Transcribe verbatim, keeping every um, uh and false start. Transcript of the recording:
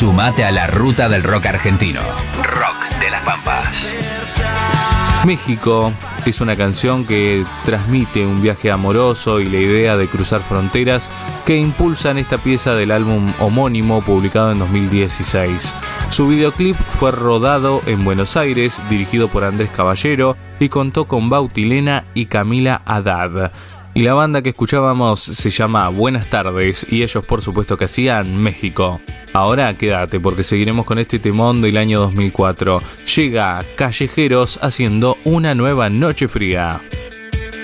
Sumate a la ruta del rock argentino. Rock de las Pampas. México es una canción que transmite un viaje amoroso y la idea de cruzar fronteras que impulsan esta pieza del álbum homónimo publicado en dos mil dieciséis. Su videoclip fue rodado en Buenos Aires, dirigido por Andrés Caballero y contó con Bautilena y Camila Haddad. Y la banda que escuchábamos se llama Buenas Tardes y ellos por supuesto que hacían México. Ahora quédate porque seguiremos con este temón del año dos mil cuatro. Llega Callejeros haciendo Una Nueva Noche Fría.